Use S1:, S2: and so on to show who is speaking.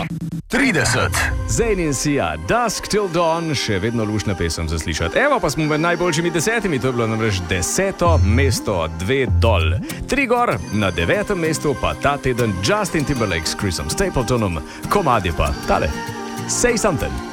S1: 30.
S2: Zayn in Sia, Dusk Till Dawn, še vedno lušna pesem za slišati. Evo pa smo med najboljšimi 10, to je bilo namreč 10. mesto, 2 dol. 3 gor, na 9. mestu pa ta teden Justin Timberlake s Chrisom Stapletonom, komad je pa tale. Say Something.